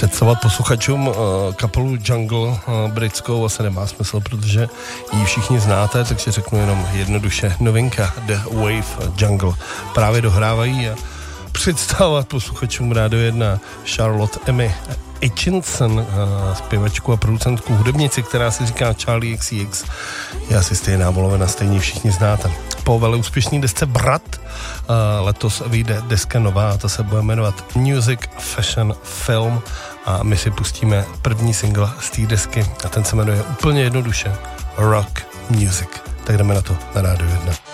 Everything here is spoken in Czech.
Představovat posluchačům kapelu Jungle britskou asi nemá smysl, protože ji všichni znáte, takže řeknu jenom jednoduše novinka The Wave Jungle. Právě dohrávají a představovat posluchačům Rádio 1 Charlotte Emmy Atkinson, zpěvačku a producentku hudebnici, která si říká Charlie XCX. Je asi stejná volovina, stejně všichni znáte. Po veleúspěšný desce Brat letos vyjde deska nová, ta se bude jmenovat Music, Fashion, Film a my si pustíme první single z té desky a ten se jmenuje úplně jednoduše Rock Music. Tak jdeme na to na Rádio 1.